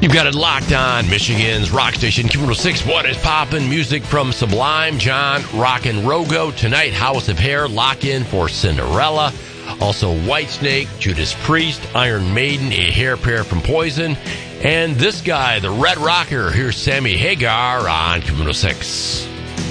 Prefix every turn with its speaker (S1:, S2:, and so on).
S1: You've got it locked on Michigan's rock station, Q106. What is poppin'? Music from Sublime, John, Rockin' Rogo. Tonight, House of Hair, lock in for Cinderella. Also, Whitesnake, Judas Priest, Iron Maiden, A Hair Pair from Poison. And this guy, the Red Rocker. Here's Sammy Hagar on Q106.